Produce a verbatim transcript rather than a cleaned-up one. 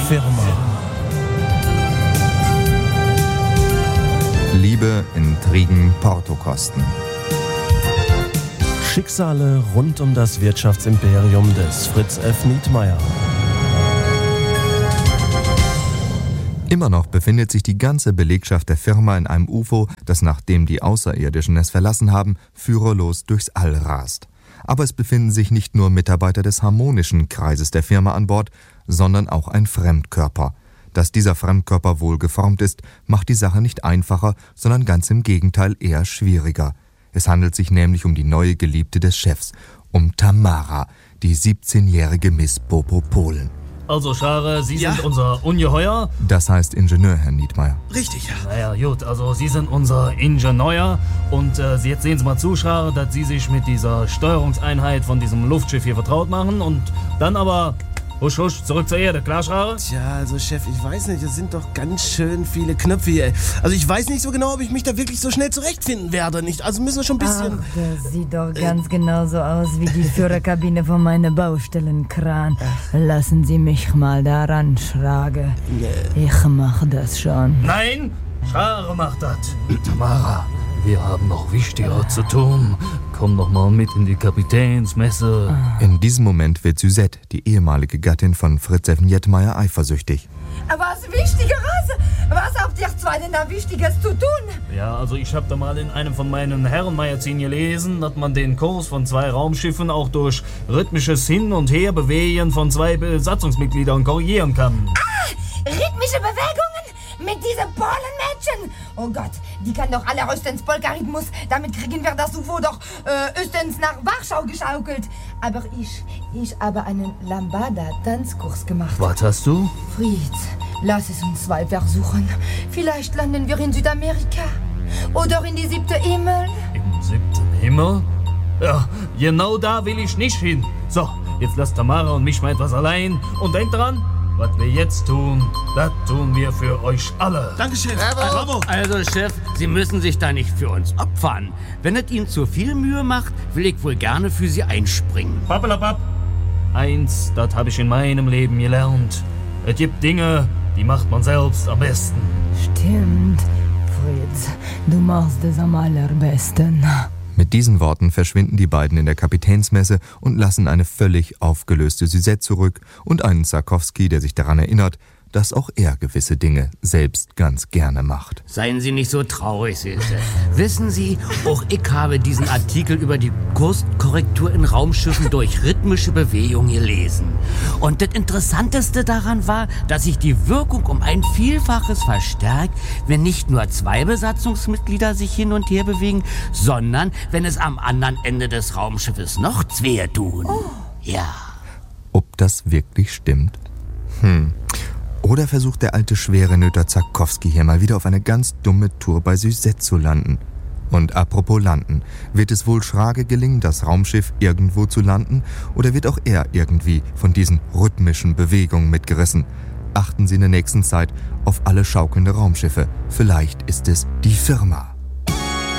Firma. Liebe, Intrigen, Portokosten. Schicksale rund um das Wirtschaftsimperium des Fritz F. Nietmeyer. Immer noch befindet sich die ganze Belegschaft der Firma in einem U F O, das, nachdem die Außerirdischen es verlassen haben, führerlos durchs All rast. Aber es befinden sich nicht nur Mitarbeiter des harmonischen Kreises der Firma an Bord, sondern auch ein Fremdkörper. Dass dieser Fremdkörper wohl geformt ist, macht die Sache nicht einfacher, sondern ganz im Gegenteil eher schwieriger. Es handelt sich nämlich um die neue Geliebte des Chefs, um Tamara, die siebzehnjährige Miss Bobo Polen. Also, Schare, Sie Ja? sind unser Ungeheuer? Das heißt Ingenieur, Herr Nietmeyer. Richtig, ja. Naja, gut, also Sie sind unser Ingenieur und äh, jetzt sehen Sie mal zu, Schare, dass Sie sich mit dieser Steuerungseinheit von diesem Luftschiff hier vertraut machen und dann aber husch husch zurück zur Erde, klar, Schare? Tja, also Chef, ich weiß nicht, es sind doch ganz schön viele Knöpfe hier. Also ich weiß nicht so genau, ob ich mich da wirklich so schnell zurechtfinden werde, nicht? Also müssen wir schon ein bisschen... Ach, das sieht doch ganz genauso aus wie die Führerkabine von meinem Baustellenkran. Lassen Sie mich mal daran, Schrage. Ich mach das schon. Nein, Schare macht das. Tamara, wir haben noch Wichtigeres zu tun. Komm doch mal mit in die Kapitänsmesse. In diesem Moment wird Suzette, die ehemalige Gattin von Fritz F. Nietmeyer, eifersüchtig. Was Wichtigeres? Was habt ihr zwei denn da Wichtiges zu tun? Ja, also ich habe da mal in einem von meinen Herrenmagazinen gelesen, dass man den Kurs von zwei Raumschiffen auch durch rhythmisches Hin- und Herbewegen von zwei Besatzungsmitgliedern korrigieren kann. Ah, rhythmische Bewegungen mit diesen Polenmädchen. Oh Gott, die kann doch alle höchstens Polkarhythmus. Damit kriegen wir das U F O doch äh, höchstens nach Warschau geschaukelt. Aber ich, ich habe einen Lambada-Tanzkurs gemacht. Was hast du? Fritz, lass es uns zwei versuchen. Vielleicht landen wir in Südamerika. Oder in die siebte Himmel. Im siebten Himmel? Ja, genau da will ich nicht hin. So, jetzt lasst Tamara und mich mal etwas allein. Und denkt dran, was wir jetzt tun, das tun wir für euch alle. Danke, Chef. Bravo. Also, Chef, Sie müssen sich da nicht für uns opfern. Wenn es Ihnen zu viel Mühe macht, will ich wohl gerne für Sie einspringen. Pappelapapp. Eins, das habe ich in meinem Leben gelernt. Es gibt Dinge, die macht man selbst am besten. Stimmt, Fritz, du machst es am allerbesten. Mit diesen Worten verschwinden die beiden in der Kapitänsmesse und lassen eine völlig aufgelöste Suzette zurück und einen Sarkowski, der sich daran erinnert, dass auch er gewisse Dinge selbst ganz gerne macht. Seien Sie nicht so traurig, Silse. Wissen Sie, auch ich habe diesen Artikel über die Kurskorrektur in Raumschiffen durch rhythmische Bewegung gelesen. Und das Interessanteste daran war, dass sich die Wirkung um ein Vielfaches verstärkt, wenn nicht nur zwei Besatzungsmitglieder sich hin und her bewegen, sondern wenn es am anderen Ende des Raumschiffes noch zwei tun. Oh. Ja. Ob das wirklich stimmt? Hm... Oder versucht der alte schwere Nöter Zarkowski hier mal wieder auf eine ganz dumme Tour bei Suzette zu landen? Und apropos landen, wird es wohl Schrage gelingen, das Raumschiff irgendwo zu landen? Oder wird auch er irgendwie von diesen rhythmischen Bewegungen mitgerissen? Achten Sie in der nächsten Zeit auf alle schaukelnde Raumschiffe. Vielleicht ist es die Firma.